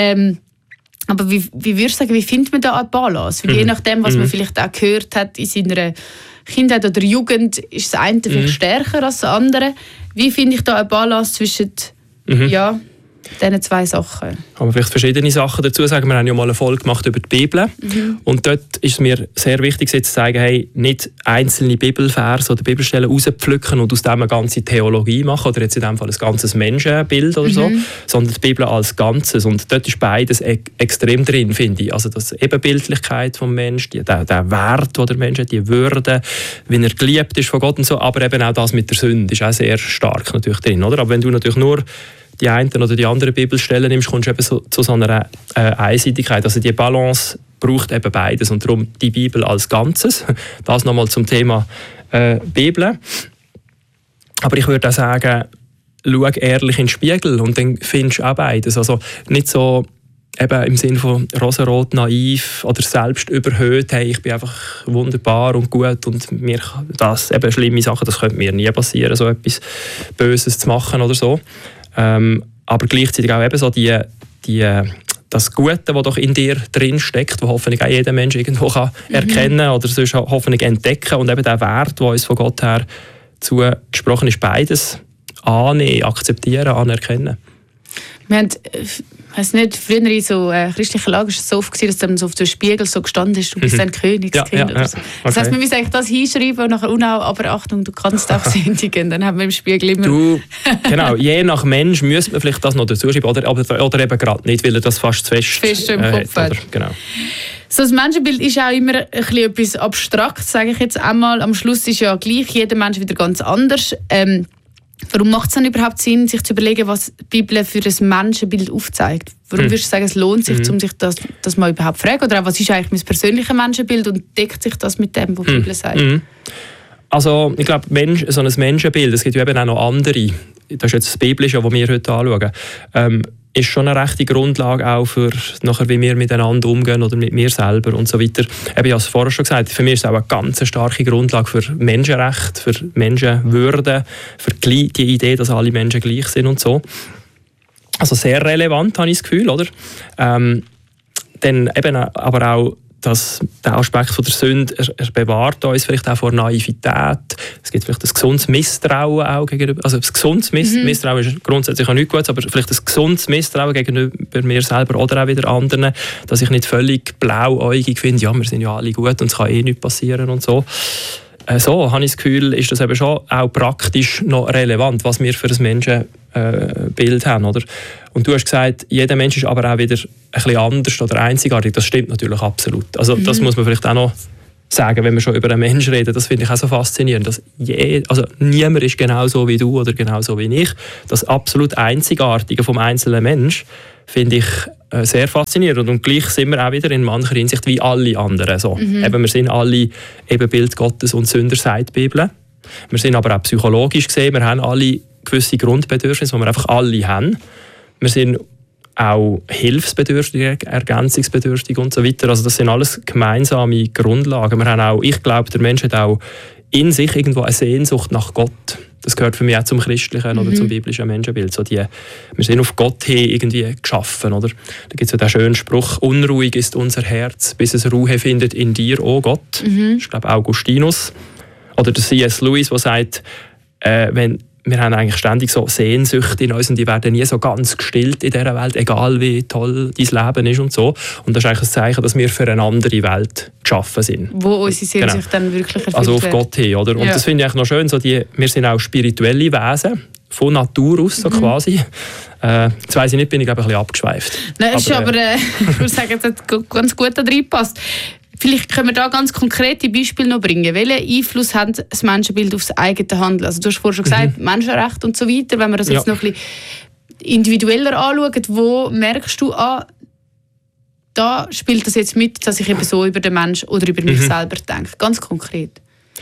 Aber wie würdest du sagen, wie findet man da eine Balance? Weil je nachdem, was man vielleicht auch gehört hat in seiner Kindheit oder Jugend, ist das eine vielleicht stärker als das andere. Wie finde ich da eine Balance zwischen diesen zwei Sachen? Kann man vielleicht verschiedene Sachen dazu sagen. Wir haben ja mal eine Folge gemacht über die Bibel. Und dort ist es mir sehr wichtig, jetzt zu sagen, hey, nicht einzelne Bibelverse oder Bibelstellen rauspflücken und aus dem eine ganze Theologie machen oder jetzt in dem Fall ein ganzes Menschenbild oder so, sondern die Bibel als Ganzes. Und dort ist beides extrem drin, finde ich. Also das Ebenbildlichkeit vom Menschen, der Wert, den der Mensch hat, die Würde, wie er geliebt ist von Gott und so, aber eben auch das mit der Sünde ist auch sehr stark natürlich drin, oder? Aber wenn du natürlich nur die einen oder die anderen Bibelstellen nimmst, kommst du eben zu so einer Einseitigkeit. Also die Balance braucht eben beides und darum die Bibel als Ganzes. Das nochmal zum Thema Bibel. Aber ich würde auch sagen, schau ehrlich in den Spiegel und dann findest du auch beides. Also nicht so eben im Sinne von rosarot, naiv oder selbst überhöht, hey, ich bin einfach wunderbar und gut und mir das, eben schlimme Sachen, das könnte mir nie passieren, so etwas Böses zu machen oder so. Aber gleichzeitig auch eben so das Gute, das doch in dir drin steckt, das hoffentlich auch jeder Mensch irgendwo kann erkennen oder sonst hoffentlich entdecken und eben der Wert, der uns von Gott her zugesprochen ist, beides annehmen, akzeptieren, anerkennen. Wir haben, ich weiss nicht, früher in so christlichen Lagern war es so oft, dass dann so auf dem Spiegel so gestanden ist, du bist ein Königskind. Oder so. Das heisst, wir müssen eigentlich das hinschreiben und nachher aber Achtung, du kannst auch sündigen. Dann haben wir im Spiegel immer... Genau, je nach Mensch müsste man vielleicht das noch dazu schreiben oder eben gerade nicht, weil er das fast zu fest im Kopf hat. Genau. So, das Menschenbild ist auch immer etwas abstrakt, sage ich jetzt einmal. Am Schluss ist ja gleich jeder Mensch wieder ganz anders. Warum macht es dann überhaupt Sinn, sich zu überlegen, was die Bibel für ein Menschenbild aufzeigt? Warum würdest du sagen, es lohnt sich, um sich das mal überhaupt zu fragen? Oder auch, was ist eigentlich mein persönliches Menschenbild und deckt sich das mit dem, was die Bibel sagt? Also ich glaube, so ein Menschenbild, es gibt ja eben auch noch andere, das ist jetzt das Biblische, das wir heute anschauen, ist schon eine rechte Grundlage auch für nachher, wie wir miteinander umgehen oder mit mir selber und so weiter. Ich habe es vorher schon gesagt, für mich ist es auch eine ganz starke Grundlage für Menschenrechte, für Menschenwürde, für die Idee, dass alle Menschen gleich sind und so. Also sehr relevant, habe ich das Gefühl, oder? Dann eben aber auch der Aspekt von der Sünde, er bewahrt uns vielleicht auch vor Naivität. Es gibt vielleicht ein gesundes Misstrauen auch gegenüber, also ein gesundes Misstrauen ist grundsätzlich auch nichts Gutes, aber vielleicht ein gesundes Misstrauen gegenüber mir selber oder auch wieder anderen, dass ich nicht völlig blauäugig finde, ja, wir sind ja alle gut und es kann eh nichts passieren und so. So habe ich das Gefühl, ist das eben schon auch praktisch noch relevant, was wir für ein Menschenbild haben, oder? Und du hast gesagt, jeder Mensch ist aber auch wieder ein bisschen anders oder einzigartig. Das stimmt natürlich absolut. Also das muss man vielleicht auch noch sagen, wenn wir schon über einen Menschen reden. Das finde ich auch so faszinierend. Dass niemand ist genauso wie du oder genauso wie ich. Das absolut Einzigartige vom einzelnen Mensch finde ich sehr faszinierend. Und gleich sind wir auch wieder in mancher Hinsicht wie alle anderen. So. Eben, wir sind alle Ebenbild Gottes und Sünder, sagt die Bibel. Wir sind aber auch psychologisch gesehen, wir haben alle gewisse Grundbedürfnisse, die wir einfach alle haben. Wir sind auch hilfsbedürftig, ergänzungsbedürftig und so weiter. Also das sind alles gemeinsame Grundlagen. Wir haben auch, ich glaube, der Mensch hat auch in sich irgendwo eine Sehnsucht nach Gott. Das gehört für mich auch zum christlichen oder zum biblischen Menschenbild. So wir sind auf Gott hin irgendwie geschaffen. Oder? Da gibt es ja den schönen Spruch, unruhig ist unser Herz, bis es Ruhe findet in dir, oh Gott. Das ist, glaube ich, Augustinus. Oder der C.S. Lewis, der sagt, wir haben eigentlich ständig so Sehnsüchte in uns und die werden nie so ganz gestillt in dieser Welt, egal wie toll dein Leben ist und so. Und das ist eigentlich ein Zeichen, dass wir für eine andere Welt geschaffen sind. Wo unsere Sehnsucht dann wirklich erfüllt also auf Gott hin, oder? Und das finde ich eigentlich noch schön, wir sind auch spirituelle Wesen, von Natur aus so quasi. Jetzt weiss ich nicht, bin ich glaube ich ein bisschen abgeschweift. Nein, ist aber ich würde sagen, das hat ganz gut da reingepasst. Vielleicht können wir da ganz konkrete Beispiele noch bringen. Welchen Einfluss hat das Menschenbild auf das eigene Handeln? Also du hast vorhin schon gesagt, Menschenrechte und so weiter. Wenn wir das jetzt noch ein bisschen individueller anschauen, wo merkst du, da spielt das jetzt mit, dass ich eben so über den Menschen oder über mich selber denke? Ganz konkret.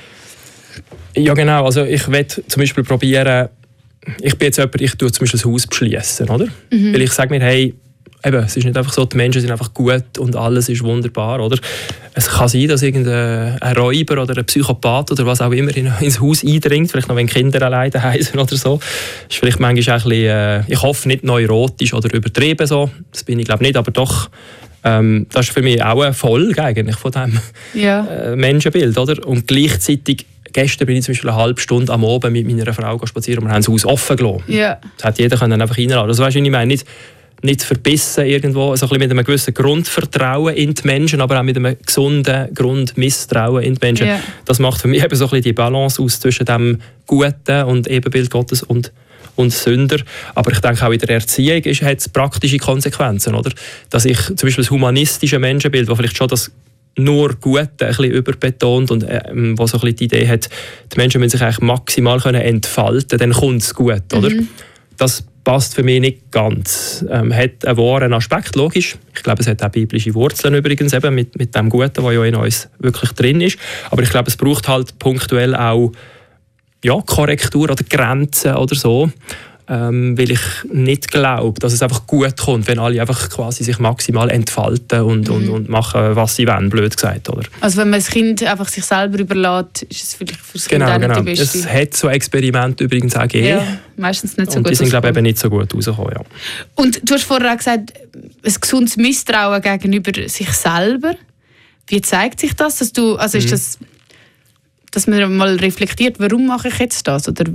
Ja genau, also ich werde zum Beispiel probieren, ich bin jetzt jemand, ich tue zum Beispiel ein Haus beschließen, oder? Weil ich sage mir, hey, eben, es ist nicht einfach so, die Menschen sind einfach gut und alles ist wunderbar, oder? Es kann sein, dass irgendein Räuber oder ein Psychopath oder was auch immer ins Haus eindringt, vielleicht noch wenn Kinder alleine daheim sind oder so. Das ist vielleicht manchmal auch ein bisschen, ich hoffe nicht neurotisch oder übertrieben so, das bin ich glaube nicht, aber doch, das ist für mich auch eine Folge eigentlich von diesem Menschenbild, oder? Und gleichzeitig gestern bin ich zum Beispiel eine halbe Stunde am Abend mit meiner Frau spazieren und wir haben das Haus offen gelassen. Ja. Das hat jeder können einfach reinlassen. Also weißt du, ich meine, nicht verbissen irgendwo, also ein bisschen mit einem gewissen Grundvertrauen in die Menschen, aber auch mit einem gesunden Grundmisstrauen in die Menschen. Ja. Das macht für mich eben so ein bisschen die Balance aus zwischen dem Guten und Ebenbild Gottes und Sünder. Aber ich denke auch in der Erziehung hat es praktische Konsequenzen, oder? Dass ich zum Beispiel das humanistische Menschenbild, das vielleicht schon das nur Gute ein bisschen überbetont und wo so ein bisschen die Idee hat, die Menschen müssen sich eigentlich maximal entfalten können, dann kommt es gut, oder? Das passt für mich nicht ganz. Hat einen wahren Aspekt, logisch. Ich glaube, es hat auch biblische Wurzeln übrigens, eben mit dem Guten, was ja in uns wirklich drin ist. Aber ich glaube, es braucht halt punktuell auch Korrektur oder Grenzen oder so. Weil ich nicht glaube, dass es einfach gut kommt, wenn alle einfach quasi sich maximal entfalten und machen, was sie wollen, blöd gesagt. Oder? Also wenn man das Kind einfach sich selber überlässt, ist es vielleicht für das Kind auch nicht die beste. Es hat so Experimente übrigens auch gegeben. Ja, meistens nicht so und gut. Die sind, glaube ich, eben nicht so gut rausgekommen. Ja. Und du hast vorher auch gesagt, ein gesundes Misstrauen gegenüber sich selber. Wie zeigt sich das? Ist das, dass man mal reflektiert, warum mache ich jetzt das? Oder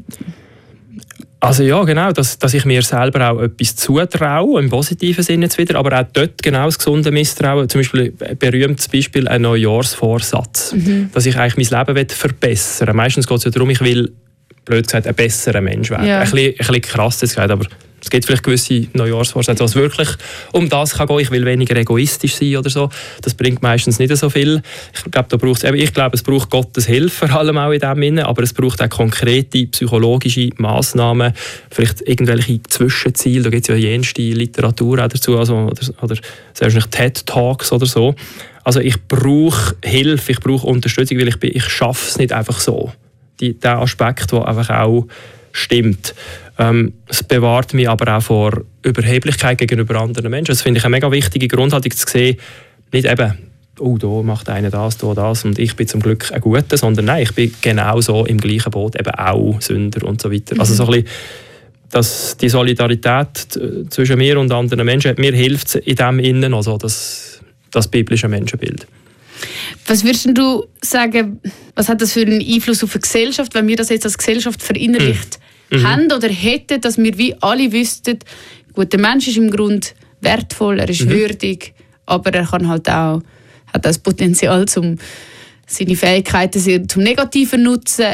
also ja, genau, dass ich mir selber auch etwas zutraue, im positiven Sinne jetzt wieder, aber auch dort genau das gesunde Misstrauen. Zum Beispiel ein berühmtes Beispiel, ein Neujahrsvorsatz, dass ich eigentlich mein Leben verbessern will. Meistens geht es ja darum, ich will, blöd gesagt, ein besserer Mensch werden. Ja. Ein bisschen krass jetzt gesagt, aber es gibt vielleicht gewisse Neujahrsvorsätze, wo es wirklich um das kann gehen. Ich will weniger egoistisch sein oder so. Das bringt meistens nicht so viel. Ich glaube, es braucht Gottes Hilfe, vor allem auch in dem Sinne, aber es braucht auch konkrete psychologische Massnahmen, vielleicht irgendwelche Zwischenziele. Da gibt es ja jenste Literatur auch dazu, also, oder selbst TED-Talks oder so. Also ich brauche Hilfe, ich brauche Unterstützung, weil ich schaffe es nicht einfach so. Der Aspekt, der einfach auch stimmt. Es bewahrt mich aber auch vor Überheblichkeit gegenüber anderen Menschen. Das finde ich eine mega wichtige Grundhaltung, zu sehen, nicht eben, da macht einer das, da das und ich bin zum Glück ein Guter, sondern nein, ich bin genauso im gleichen Boot, eben auch Sünder und so weiter. Also so ein bisschen, die Solidarität zwischen mir und anderen Menschen, mir hilft in dem Innen, also das biblische Menschenbild. Was würdest du sagen, was hat das für einen Einfluss auf die Gesellschaft, wenn wir das jetzt als Gesellschaft verinnerlicht haben oder hätten, dass wir wie alle wüssten, gut, der Mensch ist im Grunde wertvoll, er ist würdig, aber er kann halt auch, hat das Potenzial, seine Fähigkeiten zum Negativen nutzen.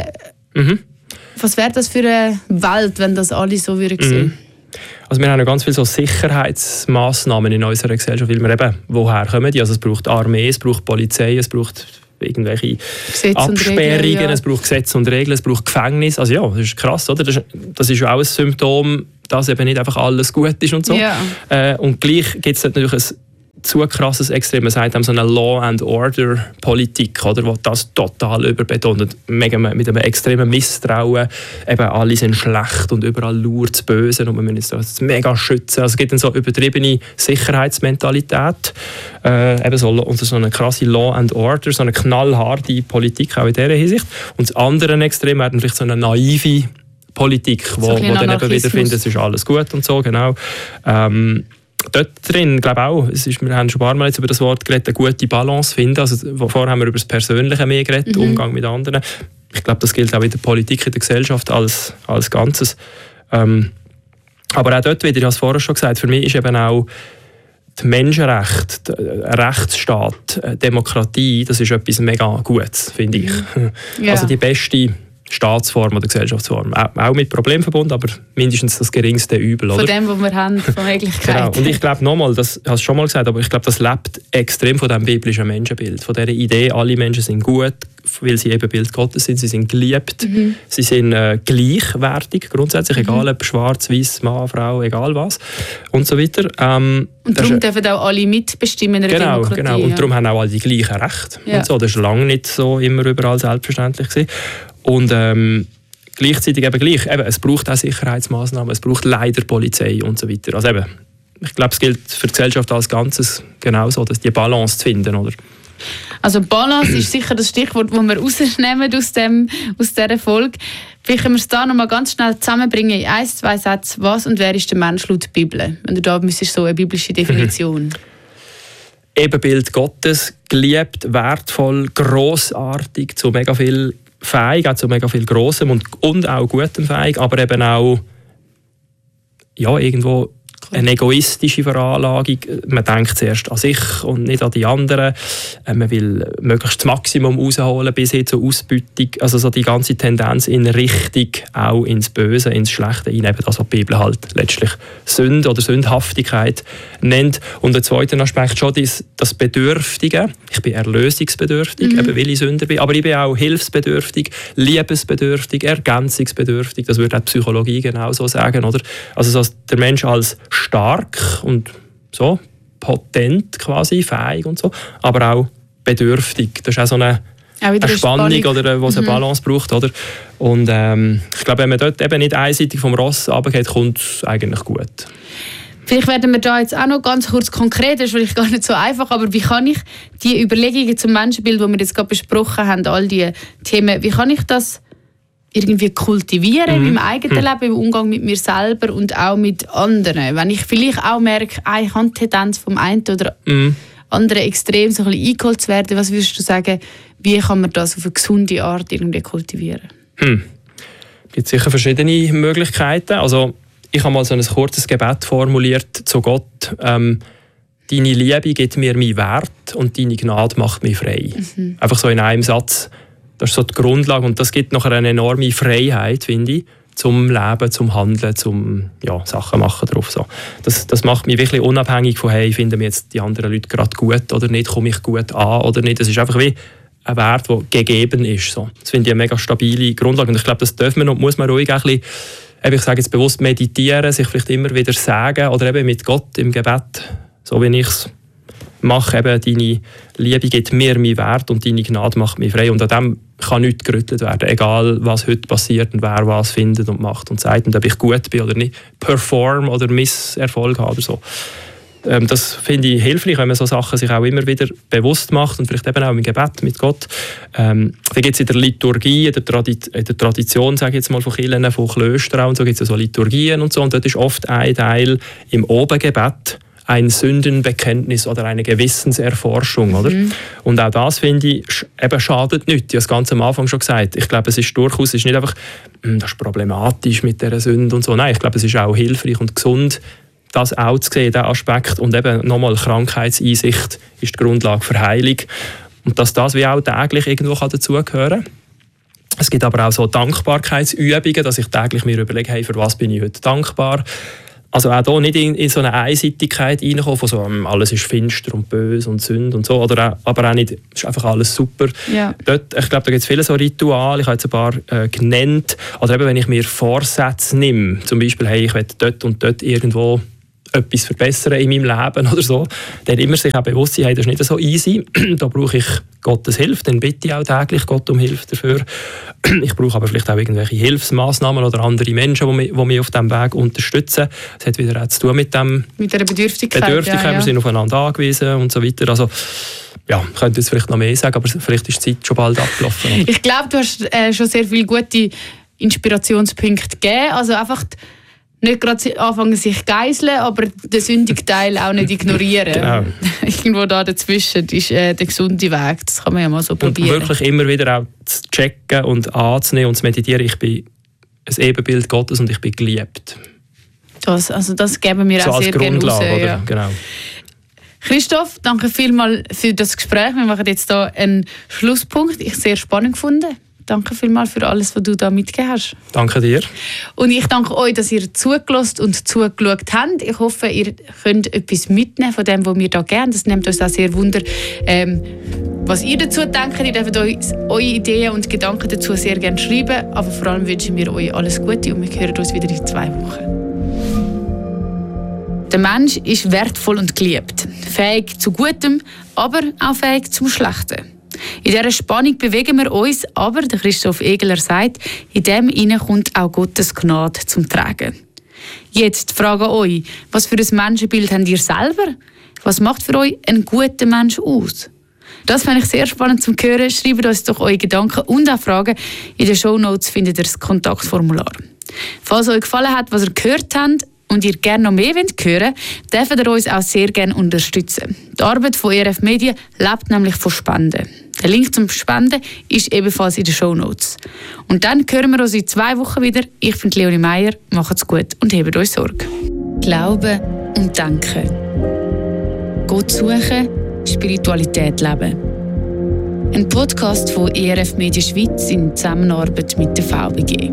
Was wäre das für eine Welt, wenn das alle so würden sehen? Also wir haben ja ganz viele so Sicherheitsmaßnahmen in unserer Gesellschaft, weil wir eben, woher kommen die? Also es braucht Armee, es braucht Polizei, es braucht irgendwelche Absperrungen, es braucht Gesetze und Regeln, es braucht Gefängnis. Also ja, das ist krass, oder? Das ist auch ein Symptom, dass eben nicht einfach alles gut ist und so. Ja. Und gleich gibt es natürlich ein zu krasses Extrem. Man sagt so eine Law-and-Order-Politik, oder, wo das total überbetont. Mit einem extremen Misstrauen. Eben, alle sind schlecht und überall lauert das Böse und man muss uns mega schützen. Also es gibt dann so übertriebene Sicherheitsmentalität. Eben so eine krasse Law-and-Order, so eine knallharte Politik auch in dieser Hinsicht. Und das andere Extrem wäre dann vielleicht so eine naive Politik, wo dann eben wieder findet, es ist alles gut und so, genau. Dort drin, glaube ich auch, wir haben schon ein paar Mal jetzt über das Wort geredet, eine gute Balance finden. Also, vorher haben wir über das Persönliche mehr geredet, Umgang mit anderen. Ich glaube, das gilt auch in der Politik, in der Gesellschaft als Ganzes. Aber auch dort wieder, ich habe es vorher schon gesagt, für mich ist eben auch die Menschenrechte, Rechtsstaat, Demokratie, das ist etwas mega Gutes, finde ich. Ja. Also die beste Staatsform oder Gesellschaftsform. Auch mit Problemen verbunden, aber mindestens das geringste Übel. Oder? Von dem, was wir haben, von Möglichkeiten. Genau. Und ich glaube nochmal, das hast du schon mal gesagt, aber ich glaube, das lebt extrem von diesem biblischen Menschenbild. Von dieser Idee, alle Menschen sind gut, weil sie eben Bild Gottes sind, sie sind geliebt, sie sind gleichwertig, grundsätzlich, egal ob schwarz, weiß, Mann, Frau, egal was und so weiter. Und darum dürfen auch alle mitbestimmen in der Demokratie. Genau, und darum haben auch alle die gleichen Rechte. Ja. Und so. Das war lange nicht so immer überall selbstverständlich gewesen. Und gleichzeitig es braucht auch Sicherheitsmaßnahmen, es braucht leider Polizei und so weiter. Also eben, ich glaube, es gilt für die Gesellschaft als Ganzes genauso, dass die Balance zu finden, oder? Also Balance ist sicher das Stichwort, das wir rausnehmen aus dieser Folge. Vielleicht können wir es da noch mal ganz schnell zusammenbringen in 1-2 Sätzen. Was und wer ist der Mensch laut der Bibel? Wenn du da müsstest, so eine biblische Definition. Ebenbild Gottes, geliebt, wertvoll, grossartig, zu mega viel fähig, auch zu mega viel Grossem und auch Gutem fähig, aber eben auch irgendwo eine egoistische Veranlagung. Man denkt zuerst an sich und nicht an die anderen. Man will möglichst das Maximum rausholen bis hin zur Ausbeutung. Also so die ganze Tendenz in Richtung auch ins Böse, ins Schlechte hinein, eben das, was die Bibel halt letztlich Sünde oder Sündhaftigkeit nennt. Und der zweite Aspekt schon das Bedürftige. Ich bin erlösungsbedürftig, eben weil ich Sünder bin, aber ich bin auch hilfsbedürftig, liebesbedürftig, ergänzungsbedürftig. Das würde auch die Psychologie genauso sagen, oder? Also so der Mensch als stark und so potent quasi, fähig und so, aber auch bedürftig. Das ist auch so eine Spannung oder wo es eine Balance braucht, oder? Und ich glaube, wenn man dort eben nicht einseitig vom Ross runtergeht, kommt es eigentlich gut. Vielleicht werden wir da jetzt auch noch ganz kurz konkret, das ist vielleicht gar nicht so einfach, aber wie kann ich die Überlegungen zum Menschenbild, die wir jetzt gerade besprochen haben, all diese Themen, wie kann ich das irgendwie kultivieren in meinem eigenen Leben, im Umgang mit mir selber und auch mit anderen? Wenn ich vielleicht auch merke, ich habe die Tendenz vom einen oder anderen Extrem so ein bisschen eingeholt zu werden, was würdest du sagen, wie kann man das auf eine gesunde Art irgendwie kultivieren? Es gibt sicher verschiedene Möglichkeiten. Also ich habe mal so ein kurzes Gebet formuliert zu Gott. Deine Liebe gibt mir meinen Wert und deine Gnade macht mich frei. Einfach so in einem Satz. Das ist so die Grundlage und das gibt nachher eine enorme Freiheit, finde ich, zum Leben, zum Handeln, zum Sachen machen drauf. So. Das macht mich wirklich unabhängig von, hey, finden mir jetzt die anderen Leute gerade gut oder nicht, komme ich gut an oder nicht. Das ist einfach wie ein Wert, der gegeben ist. So. Das finde ich eine mega stabile Grundlage und ich glaube, das darf man und muss man ruhig ein bisschen, ich sage jetzt bewusst meditieren, sich vielleicht immer wieder sagen oder eben mit Gott im Gebet, so wie ich es mache, eben deine Liebe gibt mir meinen Wert und deine Gnade macht mich frei. Und an dem kann nichts gerüttelt werden, egal was heute passiert und wer was findet und macht und sagt und ob ich gut bin oder nicht, perform oder Misserfolg habe oder so. Das finde ich hilfreich, wenn man so Sachen sich auch immer wieder bewusst macht und vielleicht eben auch im Gebet mit Gott. Da gibt es in der Liturgie, in der Tradition, sage ich jetzt mal, von Kirchen, von Klöstern und so, gibt es so Liturgien und so. Und dort ist oft ein Teil im Obengebet ein Sündenbekenntnis oder eine Gewissenserforschung. Oder? Und auch das, finde ich, eben schadet nicht. Ich habe es ganz am Anfang schon gesagt. Ich glaube, es ist durchaus nicht einfach, das ist problematisch mit dieser Sünde und so. Nein, ich glaube, es ist auch hilfreich und gesund, das auch zu sehen, diesen Aspekt. Und eben nochmal, Krankheitseinsicht ist die Grundlage für Heilung. Und dass das wie auch täglich irgendwo dazugehören kann. Es gibt aber auch so Dankbarkeitsübungen, dass ich täglich mir überlege, hey, für was bin ich heute dankbar? Also auch hier nicht in so eine Einseitigkeit reinkommen, von so, alles ist finster und böse und Sünde und so, aber auch nicht, ist einfach alles super. Ja. Dort, ich glaube, da gibt es viele so Rituale, ich habe jetzt ein paar genannt, oder eben, wenn ich mir Vorsätze nehme, zum Beispiel, hey, ich will dort und dort irgendwo etwas verbessern in meinem Leben oder so, dann immer sich auch bewusst sein, hey, das ist nicht so easy, da brauche ich Gottes Hilfe, dann bitte ich auch täglich Gott um Hilfe dafür. Ich brauche aber vielleicht auch irgendwelche Hilfsmaßnahmen oder andere Menschen, die mich auf diesem Weg unterstützen. Das hat wieder auch zu tun mit der Bedürftigkeit. Ja. Wir sind aufeinander angewiesen und so weiter. Also, ja, ich könnte jetzt vielleicht noch mehr sagen, aber vielleicht ist die Zeit schon bald abgelaufen. Oder? Ich glaube, du hast schon sehr viele gute Inspirationspunkte gegeben. Also einfach nicht gerade anfangen sich geiseln, aber den sündigen Teil auch nicht ignorieren. Genau. Irgendwo da dazwischen ist der gesunde Weg. Das kann man ja mal so probieren. Und wirklich immer wieder auch zu checken und anzunehmen und zu meditieren. Ich bin ein Ebenbild Gottes und ich bin geliebt. Das geben wir so auch sehr gerne raus. Ja. Genau. Christoph, danke vielmals für das Gespräch. Wir machen jetzt hier einen Schlusspunkt. Ich habe es sehr spannend gefunden. Danke vielmals für alles, was du da mitgegeben hast. Danke dir. Und ich danke euch, dass ihr zugelassen und zugeschaut habt. Ich hoffe, ihr könnt etwas mitnehmen von dem, was wir hier gerne. Das nimmt uns auch sehr Wunder, was ihr dazu denkt. Ihr dürft uns eure Ideen und Gedanken dazu sehr gerne schreiben. Aber vor allem wünschen wir euch alles Gute und wir hören uns wieder in 2 Wochen. Der Mensch ist wertvoll und geliebt. Fähig zu Gutem, aber auch fähig zum Schlechten. In dieser Spannung bewegen wir uns, aber, der Christoph Egeler sagt, in dem hinein kommt auch Gottes Gnade zum Tragen. Jetzt die Frage an euch, was für ein Menschenbild habt ihr selber? Was macht für euch einen guten Mensch aus? Das fand ich sehr spannend zu hören. Schreibt uns doch eure Gedanken und auch Fragen. In den Shownotes findet ihr das Kontaktformular. Falls euch gefallen hat, was ihr gehört habt, und ihr gerne noch mehr hören wollt, dürft ihr uns auch sehr gerne unterstützen. Die Arbeit von ERF Media lebt nämlich von Spenden. Der Link zum Spenden ist ebenfalls in den Shownotes. Und dann hören wir uns in 2 Wochen wieder. Ich bin Leonie Meier. Macht's gut und hebt euch Sorge. Glauben und Denken. Gott suchen, Spiritualität leben. Ein Podcast von ERF Media Schweiz in Zusammenarbeit mit der VBG.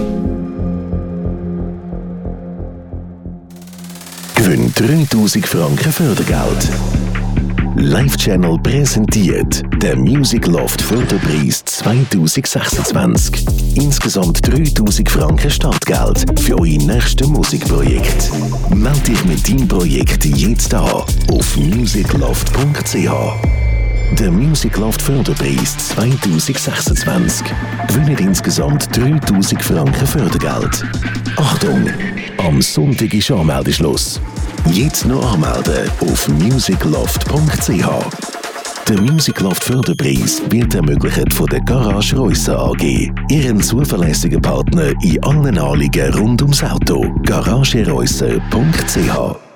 Gewinn 3000 Franken Fördergeld. Live-Channel präsentiert der Music Loft Förderpreis 2026. Insgesamt 3000 Franken Startgeld für euer nächstes Musikprojekt. Melde dich mit deinem Projekt jetzt an auf musicloft.ch. Der Music Loft Förderpreis 2026 gewinnt insgesamt 3000 Franken Fördergeld. Achtung! Am Sonntag ist Anmeldeschluss. Jetzt noch anmelden auf musicloft.ch. Der Music Loft Förderpreis wird ermöglicht von der Garage Reusser AG, ihren zuverlässigen Partner in allen Anliegen rund ums Auto. garagereusser.ch